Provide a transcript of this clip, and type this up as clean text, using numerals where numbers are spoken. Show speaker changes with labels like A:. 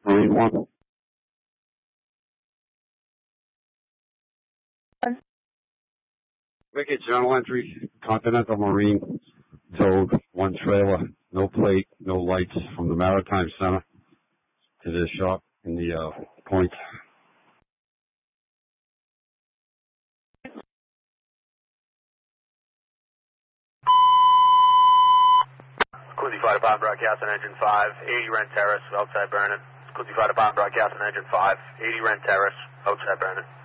A: Marine 1. Wicked journal entry, Continental Marine, towed, 1 trailer, no plate, no lights, from the Maritime Center to the shop in the point.
B: Quincy Fire Department broadcasting engine 5, 80 Rent Terrace, outside Vernon. Quincy Fire Department broadcasting engine 5, 80 Rent Terrace, outside Vernon.